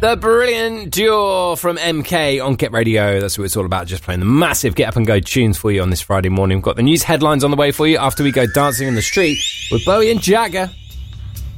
The brilliant duo from MK on Get Radio. That's what it's all about, just playing the massive Get Up and Go tunes for you on this Friday morning. We've got the news headlines on the way for you after we go dancing in the street with Bowie and Jagger.